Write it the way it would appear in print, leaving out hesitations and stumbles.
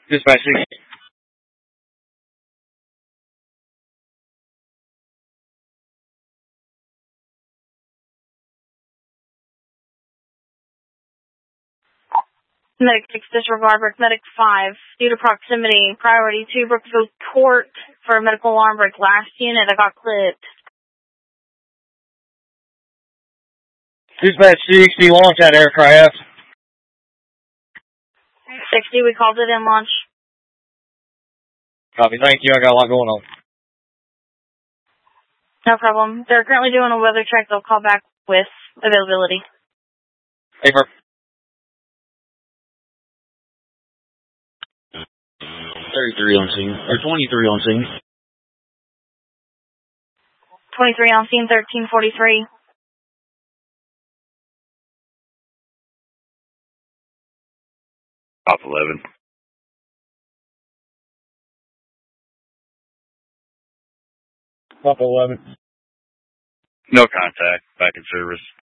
Dispatch 60. Medic 6 disregard, Medic 5. Due to proximity, priority 2 Brookfield Court for a medical alarm break. Last unit, I got clipped. Dispatch 60, launch that aircraft. 60, we called it in launch. Copy, thank you. I got a lot going on. No problem. They're currently doing a weather check. They'll call back with availability. Hey, Murph. 33 on scene, or 23 on scene. 23 on scene, 1343. Off 11. Pop 11. No contact. Back in service.